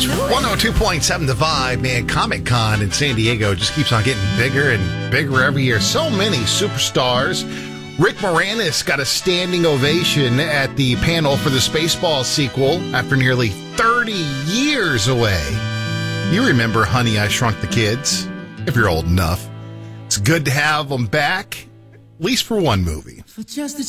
102.7 The Vibe, man. Comic-Con in San Diego just keeps on getting bigger and bigger every year. So many superstars. Rick Moranis got a standing ovation at the panel for the Spaceballs sequel after nearly 30 years away. You remember Honey, I Shrunk the Kids, if you're old enough. It's good to have them back, at least for one movie.